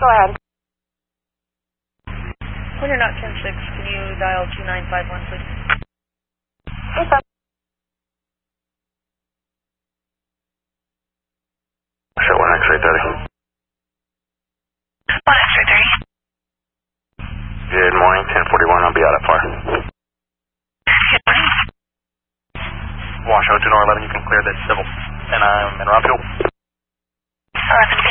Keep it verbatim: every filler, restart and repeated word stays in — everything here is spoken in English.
Go ahead. When you're not ten six, can you dial two nine five one, please? Yes, sir. Show one X-ray thirty. one X-ray thirty. Good morning, ten forty-one, I'll be out at far. Good morning. Wash oh two nor eleven, you can clear this civil. And I'm in Rockville. eleven